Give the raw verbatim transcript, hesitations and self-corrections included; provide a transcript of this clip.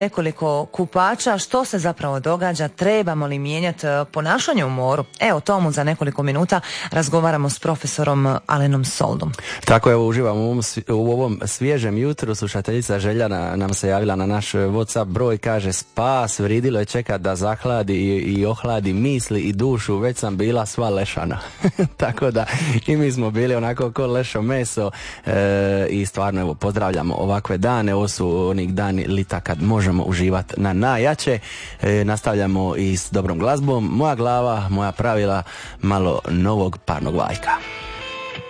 nekoliko kupača, što se zapravo događa, trebamo li mijenjati ponašanje u moru. Evo, tomu za nekoliko minuta razgovaramo s profesorom Alenom Soldom. Tako, evo, uživamo u ovom, u ovom svježem jutru. Slušateljica Željana nam se javila na naš WhatsApp broj, kaže: spas, vridilo je čekat da zahladi i, i ohladi misli i dušu, već sam bila sva lešana. Tako da i mi smo bili onako ko lešo meso e, i stvarno, evo, pozdravljamo ovakve dane. Ovo su onih dani lita kad možemo uživati na najjače. E, nastavljamo i s dobrom glazbom. Moja glava, moja pravila, malo novog parnog vajka.